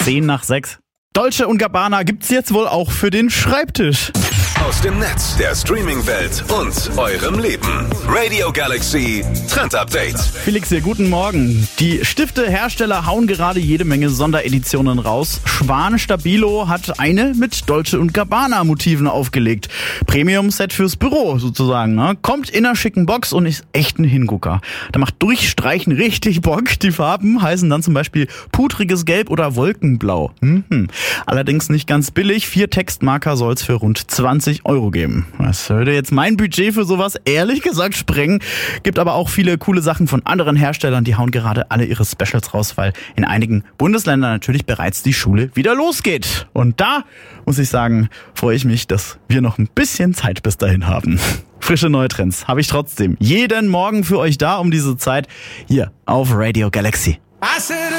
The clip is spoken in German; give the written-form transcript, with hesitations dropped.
6:10. Dolce & Gabbana gibt's jetzt wohl auch für den Schreibtisch. Aus dem Netz, der Streaming-Welt und eurem Leben. Radio Galaxy Trend Update. Felix hier, guten Morgen. Die Stiftehersteller hauen gerade jede Menge Sondereditionen raus. Schwan Stabilo hat eine mit Dolce & Gabbana Motiven aufgelegt. Premium-Set fürs Büro sozusagen. Ne? Kommt in einer schicken Box und ist echt ein Hingucker. Da macht Durchstreichen richtig Bock. Die Farben heißen dann zum Beispiel pudriges Gelb oder Wolkenblau. Allerdings nicht ganz billig. 4 Textmarker soll's für rund 20 € geben. Das würde jetzt mein Budget für sowas ehrlich gesagt sprengen. Gibt aber auch viele coole Sachen von anderen Herstellern. Die hauen gerade alle ihre Specials raus, weil in einigen Bundesländern natürlich bereits die Schule wieder losgeht. Und da muss ich sagen, freue ich mich, dass wir noch ein bisschen Zeit bis dahin haben. Frische neue Trends habe ich trotzdem jeden Morgen für euch da um diese Zeit hier auf Radio Galaxy.